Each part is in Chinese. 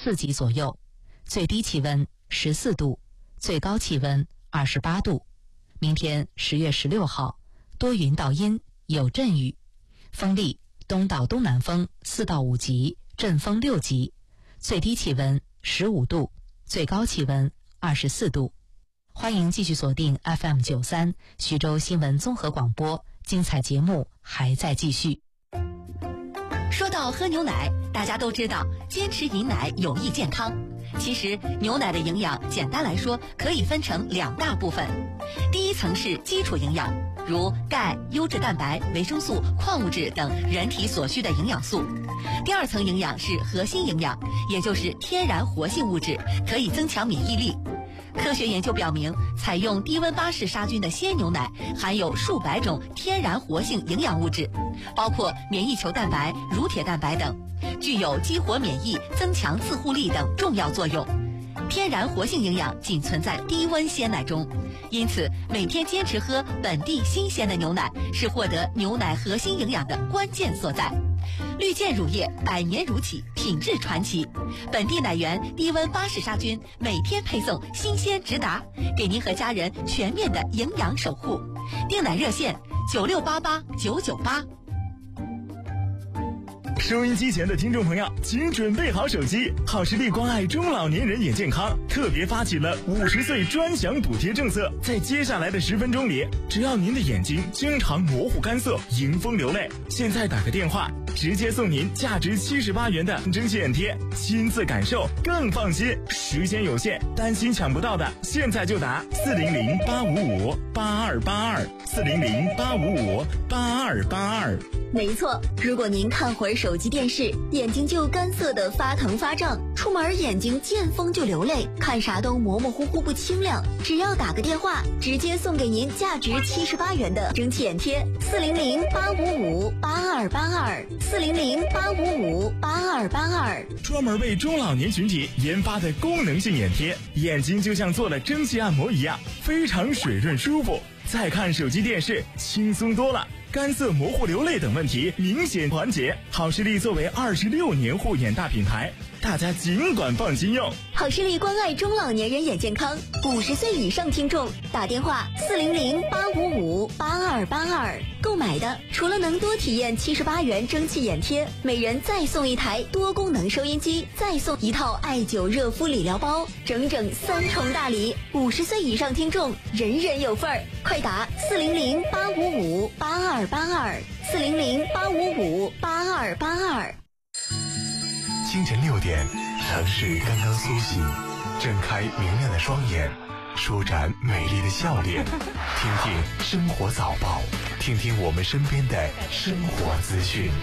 4级左右，最低气温14度，最高气温28度。明天10月16号，多云到阴，有阵雨，风力东到东南风4到5级，阵风6级，最低气温15度，最高气温24度。欢迎继续锁定 FM93 徐州新闻综合广播，精彩节目还在继续。 说到喝牛奶，大家都知道坚持饮奶有益健康。其实牛奶的营养简单来说可以分成2大部分，第一层是基础营养，如钙、优质蛋白、维生素、矿物质等人体所需的营养素。第2层营养是核心营养，也就是天然活性物质，可以增强免疫力。科学研究表明，采用低温巴氏杀菌的鲜牛奶含有数百种天然活性营养物质，包括免疫球蛋白、乳铁蛋白等，具有激活免疫、增强自护力等重要作用。天然活性营养仅存在低温鲜奶中，因此每天坚持喝本地新鲜的牛奶是获得牛奶核心营养的关键所在。绿箭乳业100年如起，品质传奇，本地奶源低温巴氏杀菌，每天配送新鲜直达，给您和家人全面的营养守护。订奶热线96889988。 收音机前的听众朋友，请准备好手机。好视力关爱中老年人眼健康特别发起了50岁专享补贴政策，在接下来的10分钟里，只要您的眼睛经常模糊干涩、迎风流泪，现在打个电话，直接送您价值78元的蒸汽眼贴，亲自感受更放心。时间有限，担心抢不到的，现在就打400-855-8282，400-855-8282。 没错，如果您看会儿手机电视，眼睛就干涩的发疼发胀，出门眼睛见风就流泪，看啥都模模糊糊不清亮，只要打个电话，直接送给您价值78元的蒸汽眼贴，400-855-8282，400-855-8282， 专门为中老年群体研发的功能性眼贴，眼睛就像做了蒸汽按摩一样，非常水润舒服。再看手机电视轻松多了，干涩、模糊、流泪等问题明显缓解。好视力作为26年护眼大品牌，大家尽管放心用。 好视力关爱中老年人眼健康，50岁以上听众打电话400-855-8282，购买的除了能多体验78元蒸汽眼贴，每人再送一台多功能收音机，再送一套艾灸热敷理疗包，整整3重大礼。50岁以上听众人人有份儿，快打400-855-8282，400-855-8282。 清晨6点，城市刚刚苏醒，睁开明亮的双眼，舒展美丽的笑脸，听听生活早报，听听我们身边的生活资讯。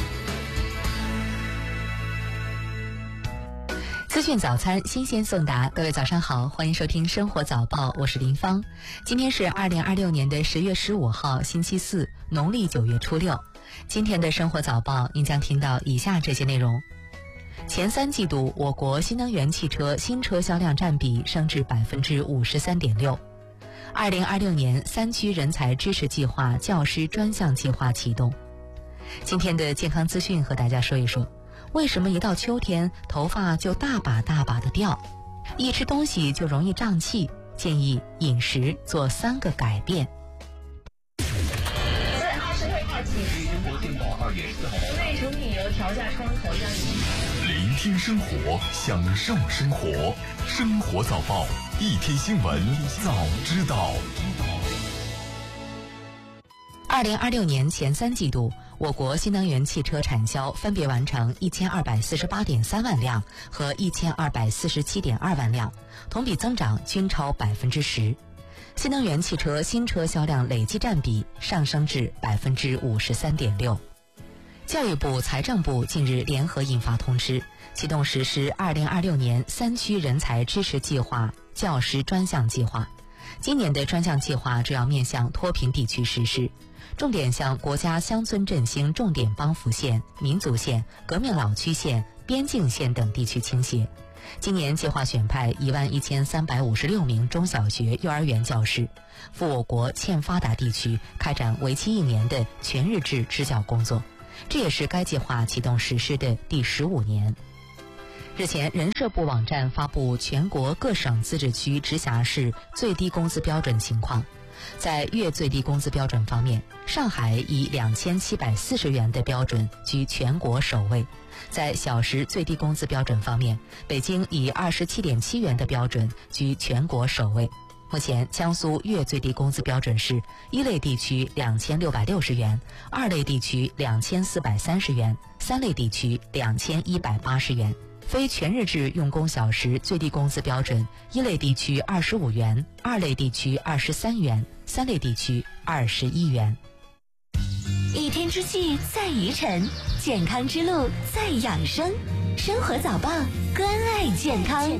资讯早餐新鲜送达，各位早上好，欢迎收听生活早报，我是林芳。今天是2026年的10月15号，星期四，农历9月初6。今天的生活早报，您将听到以下这些内容。前3季度，我国新能源汽车新车销量占比升至 53.6%。2026年3区人才支持计划教师专项计划启动。今天的健康资讯和大家说一说，为什么一到秋天头发就大把大把的掉？一吃东西就容易胀气，建议饮食做3个改变。 内成品油调价窗口让你聆听生活，享受生活，生活早报，一天新闻早知道。 2026年前3季度，我国新能源汽车产销分别完成1248.3万辆和1247.2万辆，同比增长均超 10%。新能源汽车新车销量累计占比上升至 53.6%。教育部、财政部近日联合印发通知，启动实施2026年3区人才支持计划教师专项计划。今年的专项计划主要面向脱贫地区实施，重点向国家乡村振兴重点帮扶县、民族县、革命老区县、边境县等地区倾斜。今年计划选派11356名中小学、幼儿园教师，赴我国欠发达地区开展为期1年的全日制支教工作。这也是该计划启动实施的第15年。 日前，人社部网站发布全国各省自治区直辖市最低工资标准情况。在月最低工资标准方面，上海以2740元的标准居全国首位。在小时最低工资标准方面，北京以27.7元的标准居全国首位。目前，江苏月最低工资标准是一类地区2660元，二类地区2430元，三类地区2180元。非全日制用工小时最低工资标准，一类地区25元，二类地区23元，三类地区21元。 一天之计在于晨，健康之路在养生。生活早报，关爱健康。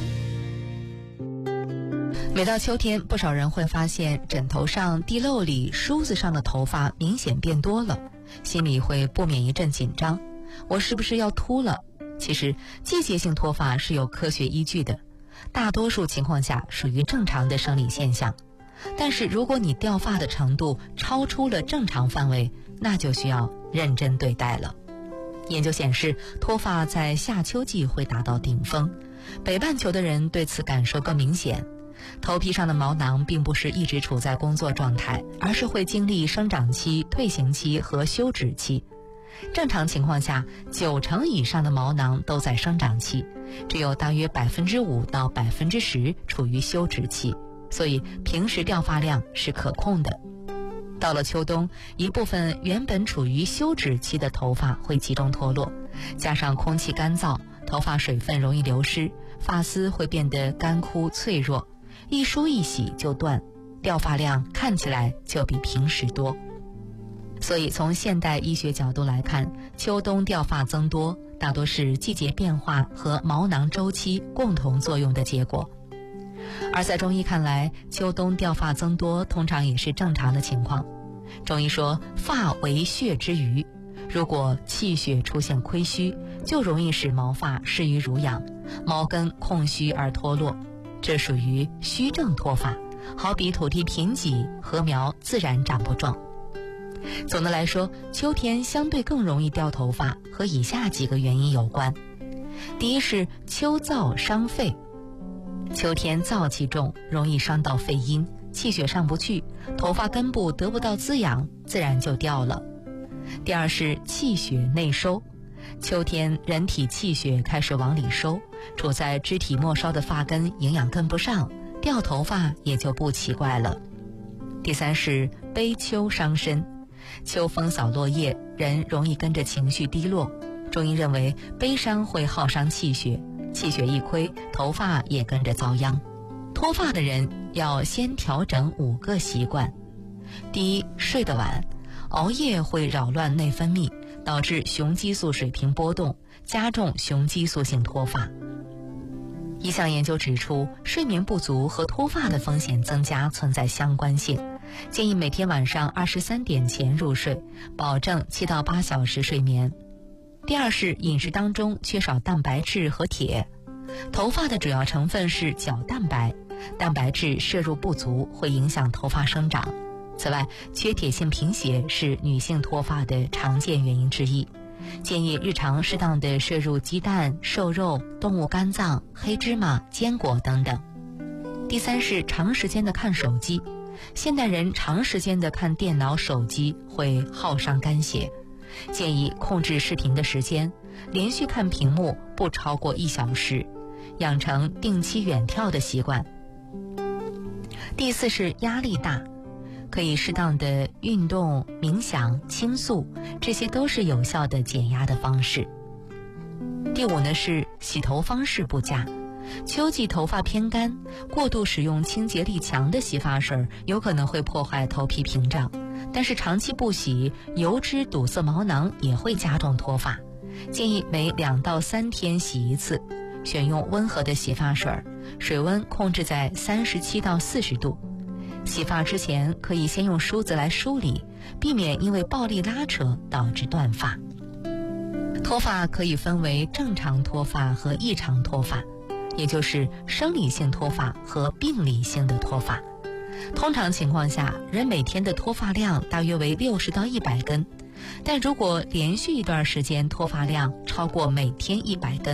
每到秋天，不少人会发现枕头上、地漏里、梳子上的头发明显变多了，心里会不免一阵紧张，我是不是要秃了？其实季节性脱发是有科学依据的，大多数情况下属于正常的生理现象。但是如果你掉发的程度超出了正常范围，那就需要认真对待了。研究显示，脱发在夏秋季会达到顶峰，北半球的人对此感受更明显。头皮上的毛囊并不是一直处在工作状态，而是会经历生长期、退行期和休止期。正常情况下，90%以上的毛囊都在生长期，只有大约5%到10%处于休止期，所以平时掉发量是可控的。到了秋冬，一部分原本处于休止期的头发会集中脱落，加上空气干燥，头发水分容易流失，发丝会变得干枯脆弱，一梳一洗就断，掉发量看起来就比平时多。所以从现代医学角度来看，秋冬掉发增多大多是季节变化和毛囊周期共同作用的结果。而在中医看来，秋冬掉发增多通常也是正常的情况。中医说，发为血之余，如果气血出现亏虚，就容易使毛发失于濡养，毛根空虚而脱落，这属于虚症脱发，好比土地贫瘠，禾苗自然长不壮。总的来说，秋天相对更容易掉头发，和以下几个原因有关。第一是秋燥伤肺，秋天燥气重，容易伤到肺阴，气血上不去，头发根部得不到滋养，自然就掉了。第二是气血内收，秋天人体气血开始往里收，处在肢体末梢的发根营养跟不上，掉头发也就不奇怪了。第三是悲秋伤身，秋风扫落叶，人容易跟着情绪低落。中医认为，悲伤会耗伤气血，气血一亏，头发也跟着遭殃。脱发的人要先调整5个习惯。第一，睡得晚，熬夜会扰乱内分泌，导致雄激素水平波动，加重雄激素性脱发。一项研究指出，睡眠不足和脱发的风险增加存在相关性，建议每天晚上23点前入睡，保证7到8小时睡眠。第二是饮食当中缺少蛋白质和铁，头发的主要成分是角蛋白，蛋白质摄入不足会影响头发生长。此外，缺铁性贫血是女性脱发的常见原因之一，建议日常适当的摄入鸡蛋、瘦肉、动物肝脏、黑芝麻、坚果等等。第三是长时间的看手机，现代人长时间的看电脑、手机会耗伤肝血，建议控制视频的时间，连续看屏幕不超过1小时，养成定期远眺的习惯。第四是压力大，可以适当的运动、冥想、倾诉，这些都是有效的减压的方式。第五呢是洗头方式不佳，秋季头发偏干，过度使用清洁力强的洗发水有可能会破坏头皮屏障，但是长期不洗，油脂堵塞毛囊也会加重脱发，建议每2到3天洗一次，选用温和的洗发水，水温控制在37到40度。洗发之前可以先用梳子来梳理，避免因为暴力拉扯导致断发。脱发可以分为正常脱发和异常脱发，也就是生理性脱发和病理性的脱发。通常情况下，人每天的脱发量大约为60到100根，但如果连续一段时间脱发量超过每天100根，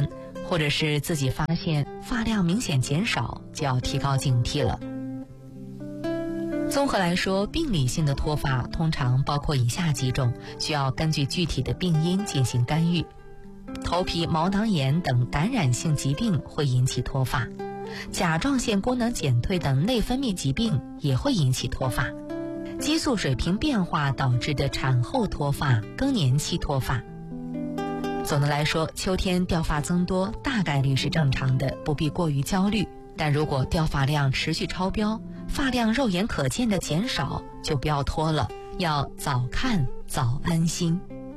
或者是自己发现发量明显减少，就要提高警惕了。综合来说，病理性的脱发通常包括以下几种，需要根据具体的病因进行干预。头皮毛囊炎等感染性疾病会引起脱发，甲状腺功能减退等内分泌疾病也会引起脱发，激素水平变化导致的产后脱发、更年期脱发。总的来说，秋天掉发增多大概率是正常的，不必过于焦虑。但如果掉发量持续超标，发量肉眼可见的减少，就不要拖了，要早看早安心。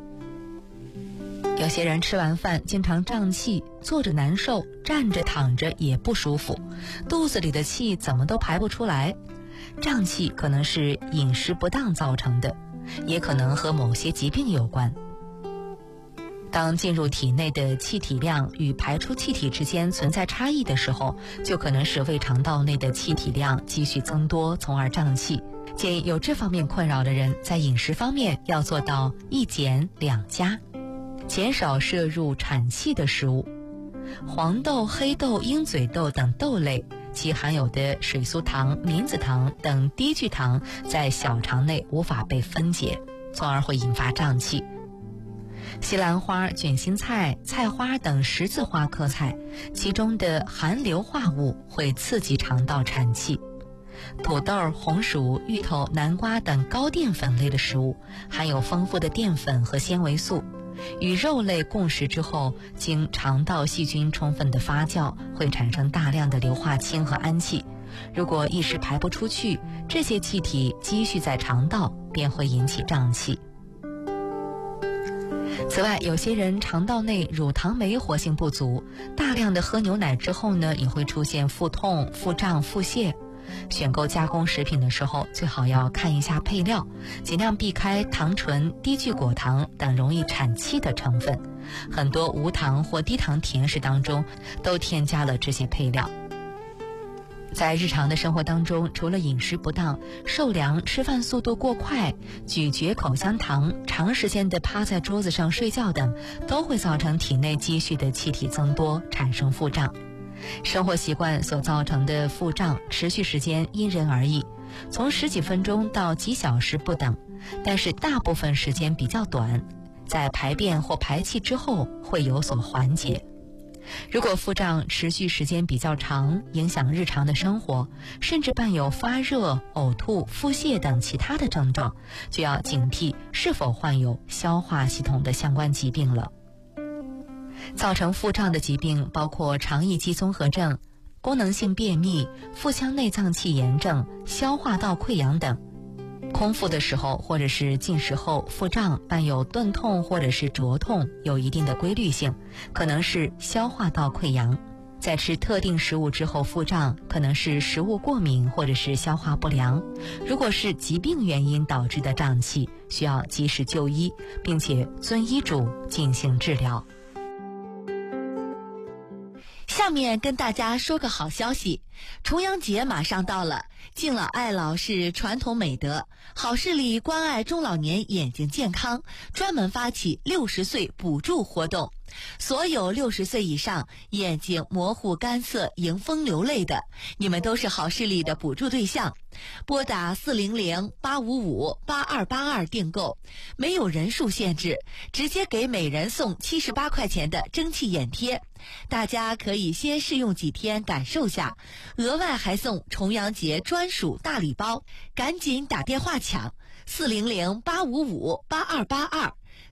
有些人吃完饭经常胀气，坐着难受，站着躺着也不舒服，肚子里的气怎么都排不出来。胀气可能是饮食不当造成的，也可能和某些疾病有关。当进入体内的气体量与排出气体之间存在差异的时候，就可能使胃肠道内的气体量继续增多，从而胀气。建议有这方面困扰的人在饮食方面要做到1减2加，减少摄入产气的食物。黄豆、黑豆、鹰嘴豆等豆类，其含有的水苏糖、棉子糖等低聚糖在小肠内无法被分解，从而会引发胀气。西兰花、卷心菜、菜花等十字花科菜，其中的含硫化物会刺激肠道产气。土豆、红薯、芋头、南瓜等高淀粉类的食物，含有丰富的淀粉和纤维素，与肉类共食之后，经肠道细菌充分的发酵，会产生大量的硫化氢和氨气。如果一时排不出去，这些气体积蓄在肠道，便会引起胀气。此外，有些人肠道内乳糖酶活性不足，大量的喝牛奶之后呢，也会出现腹痛、腹胀、腹泻。选购加工食品的时候，最好要看一下配料，尽量避开糖醇、低聚果糖等容易产气的成分。很多无糖或低糖甜食当中都添加了这些配料。在日常的生活当中，除了饮食不当、受凉、吃饭速度过快、咀嚼口香糖、长时间的趴在桌子上睡觉等，都会造成体内积蓄的气体增多，产生腹胀。生活习惯所造成的腹胀持续时间因人而异，从10几分钟到几小时不等，但是大部分时间比较短，在排便或排气之后会有所缓解。如果腹胀持续时间比较长，影响日常的生活，甚至伴有发热、呕吐、腹泻等其他的症状，就要警惕是否患有消化系统的相关疾病了。造成腹胀的疾病包括肠易激综合症、功能性便秘、腹腔内脏器炎症、消化道溃疡等。空腹的时候或者是进食后腹胀伴有钝痛或者是灼痛，有一定的规律性，可能是消化道溃疡。在吃特定食物之后腹胀，可能是食物过敏或者是消化不良。如果是疾病原因导致的胀气，需要及时就医，并且遵医嘱进行治疗。 下面跟大家说个好消息，重阳节马上到了，敬老爱老是传统美德，好视力关爱中老年眼睛健康，专门发起60岁补助活动。所有60岁以上眼睛模糊干涩、迎风流泪的，你们都是好视力的补助对象。拨打400-855-8282订购，没有人数限制，直接给每人送78块钱的蒸汽眼贴。大家可以先试用几天感受下，额外还送重阳节专属大礼包，赶紧打电话抢400-855-8282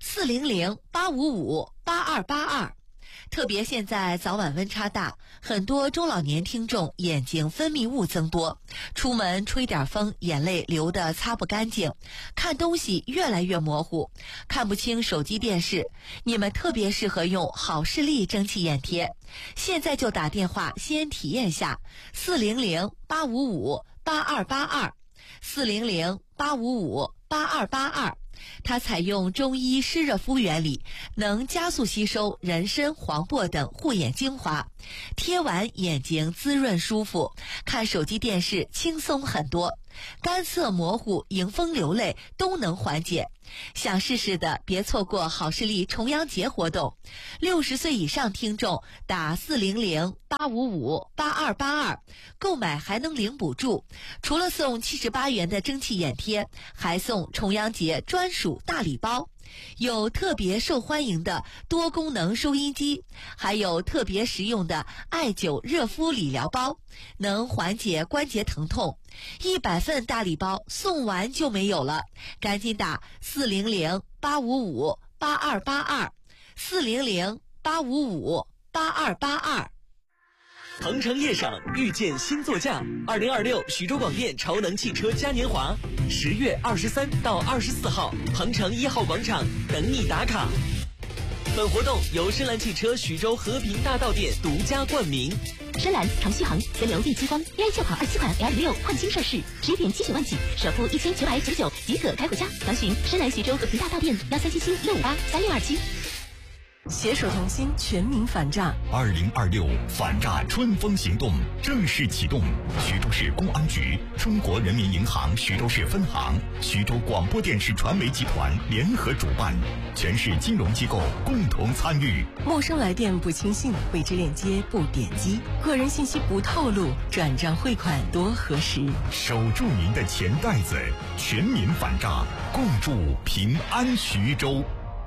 400-855-8282。特别现在早晚温差大，很多中老年听众眼睛分泌物增多，出门吹点风，眼泪流得擦不干净，看东西越来越模糊，看不清手机电视，你们特别适合用好视力蒸汽眼贴。现在就打电话先体验下，400-855-8282 400-855-8282 855-8282。它采用中医湿热敷原理，能加速吸收人参、黄柏等护眼精华，贴完眼睛滋润舒服，看手机电视轻松很多，干涩模糊、迎风流泪都能缓解。想试试的别错过好视力重阳节活动，60岁以上听众打400-855-8282，购买还能领补助，除了送78元的蒸汽眼贴，还送重阳节专属大礼包，有特别受欢迎的多功能收音机，还有特别实用的艾灸热敷理疗包，能缓解关节疼痛。100份大礼包送完就没有了，赶紧打400-855-8282 400-855-8282。 鹏城夜赏遇见新座驾，2026徐州广电超能汽车嘉年华，10月23到24号，鹏城1号广场等你打卡。本活动由深蓝汽车徐州和平大道店独家冠名。 深蓝长续航全流利激光 AI 秀跑27款 L6换新上市，10.79万起，首付1999即可开回家。详询深蓝徐州和平大道店1377-658-3627。 携手同心，全民反诈。 2026反诈春风行动正式启动，徐州市公安局、中国人民银行徐州市分行、徐州广播电视传媒集团联合主办，全市金融机构共同参与。 陌生来电不轻信，未知链接不点击，个人信息不透露，转账汇款多核实。 守住您的钱袋子，全民反诈，共筑平安徐州。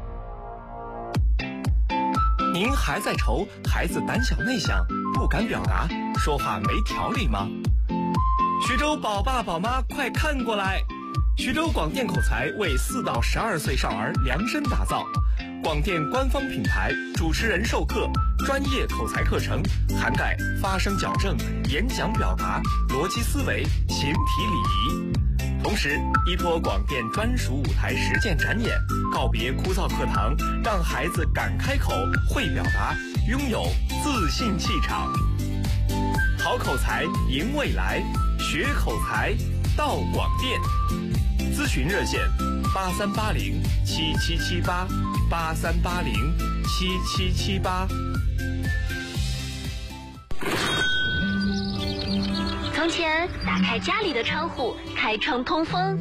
您还在愁孩子胆小内向，不敢表达，说话没条理吗？徐州宝爸宝妈快看过来，徐州广电口才为4到12岁少儿量身打造，广电官方品牌，主持人授课，专业口才课程，涵盖发声矫正、演讲表达、逻辑思维、形体礼仪。同时依托广电专属舞台实践展演，告别枯燥课堂，让孩子敢开口、会表达，拥有自信气场。好口才赢未来，学口才到广电。咨询热线83807778 83807778。 从前打开家里的窗户，开窗通风。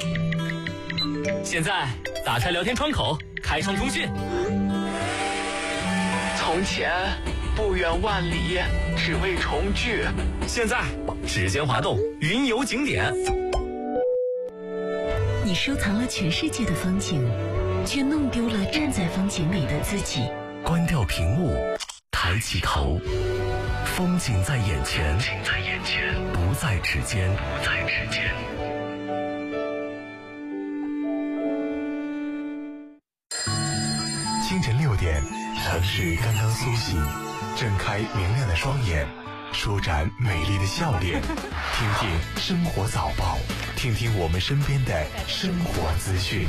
现在打开聊天窗口，开窗通讯。 从前不远万里，只为重聚。 现在指尖滑动，云游景点。 你收藏了全世界的风景，却弄丢了站在风景里的自己。 关掉屏幕，抬起头，风景在眼前，不在指尖。清晨6点，城市刚刚苏醒，睁开明亮的双眼，舒展美丽的笑脸，听听生活早报，听听我们身边的生活资讯。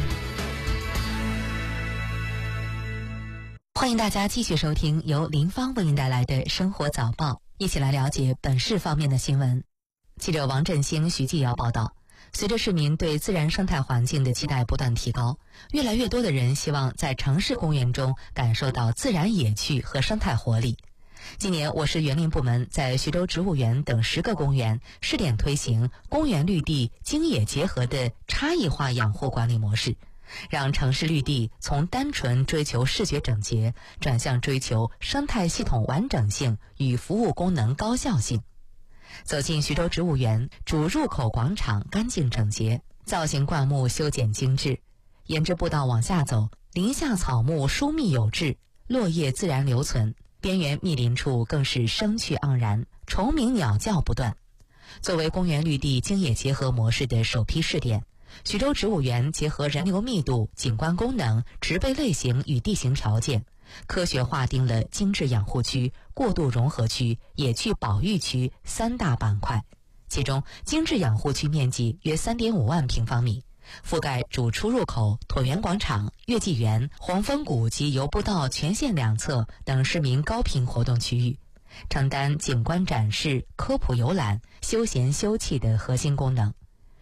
欢迎大家继续收听由林芳为您带来的生活早报，一起来了解本市方面的新闻。记者王振兴、徐继尧报道，随着市民对自然生态环境的期待不断提高，越来越多的人希望在城市公园中感受到自然野趣和生态活力。今年我市园林部门在徐州植物园等10个公园试点推行公园绿地经野结合的差异化养护管理模式，让城市绿地从单纯追求视觉整洁，转向追求生态系统完整性与服务功能高效性。走进徐州植物园，主入口广场干净整洁，造型灌木修剪精致，沿着步道往下走，林下草木疏密有致，落叶自然留存，边缘密林处更是生趣盎然，虫鸣鸟叫不断。作为公园绿地经野结合模式的首批试点，徐州植物园结合人流密度、景观功能、植被类型与地形条件，科学划定了精致养护区、过渡融合区、野趣保育区3大板块。其中精致养护区面积约 3.5 万平方米，覆盖主出入口、椭圆广场、月季园、黄风谷及游步道全线2侧等市民高频活动区域，承担景观展示、科普游览、休闲休憩的核心功能。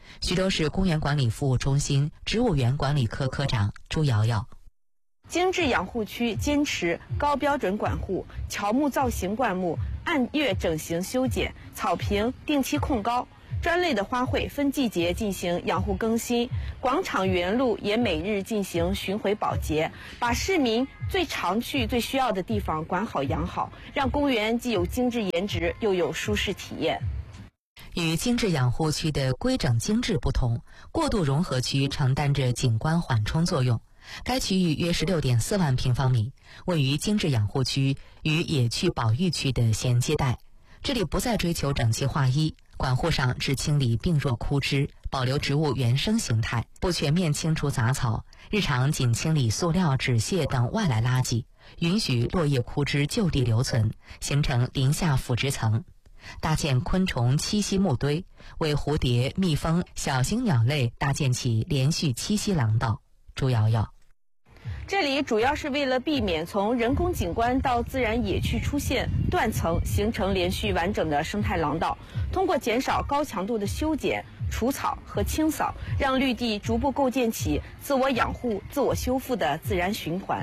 徐州市公园管理服务中心植物园管理科科长朱瑶瑶。 精致养护区坚持高标准管护，乔木造型灌木按月整形修剪，草坪定期控高，专类的花卉分季节进行养护更新，广场园路也每日进行巡回保洁，把市民最常去最需要的地方管好养好，让公园既有精致颜值又有舒适体验。 与精致养护区的规整精致不同，过渡融合区承担着景观缓冲作用。该区域约16.4万平方米，位于精致养护区与野趣保育区的衔接带。这里不再追求整齐划一，管护上只清理病弱枯枝，保留植物原生形态，不全面清除杂草，日常仅清理塑料、纸屑等外来垃圾，允许落叶枯枝就地留存，形成林下腐殖层。搭建昆虫栖息木堆，为蝴蝶、蜜蜂、小型鸟类搭建起连续栖息廊道。朱瑶瑶。 这里主要是为了避免从人工景观到自然野趣出现断层，形成连续完整的生态廊道。通过减少高强度的修剪、除草和清扫，让绿地逐步构建起自我养护、自我修复的自然循环。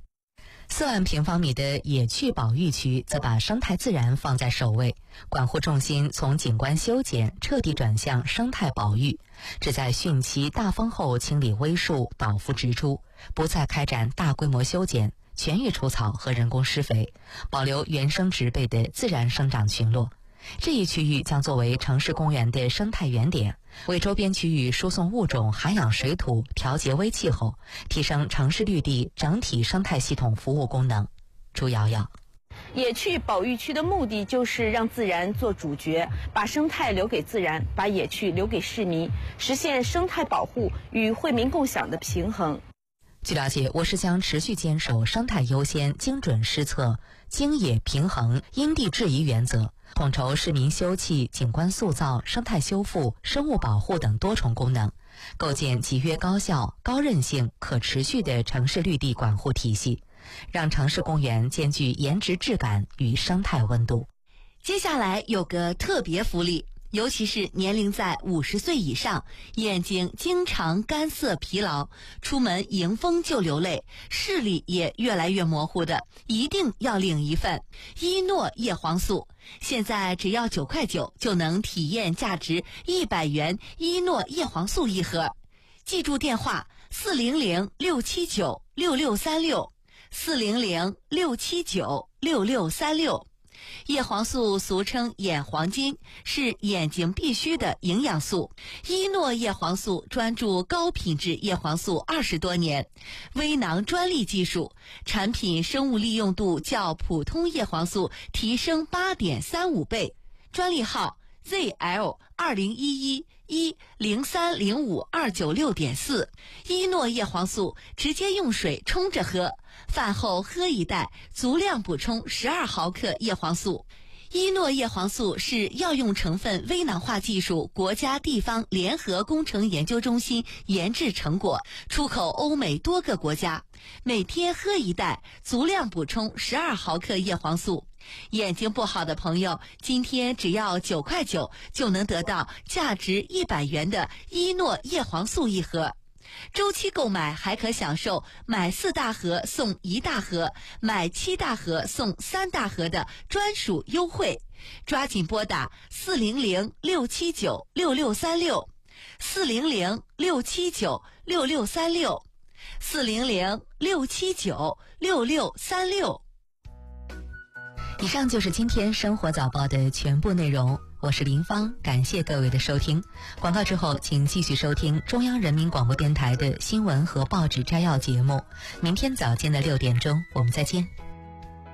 4万平方米的野趣保育区则把生态自然放在首位，管护重心从景观修剪彻底转向生态保育，旨在汛期大风后清理微树、倒伏植株，不再开展大规模修剪、全域除草和人工施肥，保留原生植被的自然生长群落。这一区域将作为城市公园的生态原点，为周边区域输送物种、涵养水土、调节微气候，提升城市绿地整体生态系统服务功能。朱瑶瑶。 野趣保育区的目的就是让自然做主角，把生态留给自然，把野趣留给市民，实现生态保护与惠民共享的平衡。 据了解，我市将持续坚守生态优先、精准施策、经野平衡、因地制宜原则，统筹市民休憩、景观塑造、生态修复、生物保护等多重功能，构建集约高效、高韧性、可持续的城市绿地管护体系，让城市公园兼具颜值质感与生态温度。 接下来有个特别福利，尤其是年龄在50岁以上，眼睛经常干涩疲劳，出门迎风就流泪，视力也越来越模糊的，一定要领一份伊诺叶黄素。现在只要9块9就能体验价值100元伊诺叶黄素一盒。记住电话400-679-6636，400-679-6636。叶黄素俗称眼黄金，是眼睛必需的营养素。伊诺叶黄素专注高品质叶黄素20多年，微囊专利技术，产品生物利用度较普通叶黄素提升8.35倍。专利号 ZL2011-10305-296.4。伊诺叶黄素直接用水冲着喝，饭后喝一袋，足量补充12毫克叶黄素。伊诺叶黄素是药用成分微囊化技术国家地方联合工程研究中心研制成果，出口欧美多个国家。每天喝一袋，足量补充12毫克叶黄素。眼睛不好的朋友，今天只要9块9就能得到价值100元的伊诺叶黄素一盒。周期购买还可享受买4大盒送1大盒，买7大盒送3大盒的专属优惠。抓紧拨打400-679-6636， 400-679-6636， 400-679-6636。 以上就是今天生活早报的全部内容，我是林芳，感谢各位的收听。广告之后，请继续收听中央人民广播电台的新闻和报纸摘要节目。明天早间的6点钟，我们再见。